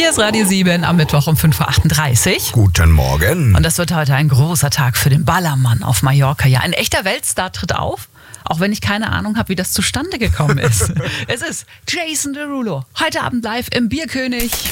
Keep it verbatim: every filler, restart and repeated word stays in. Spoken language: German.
Hier ist Radio sieben am Mittwoch um fünf Uhr achtunddreißig. Guten Morgen. Und das wird heute ein großer Tag für den Ballermann auf Mallorca. Ja, ein echter Weltstar tritt auf, auch wenn ich keine Ahnung habe, wie das zustande gekommen ist. Es ist Jason Derulo, heute Abend live im Bierkönig.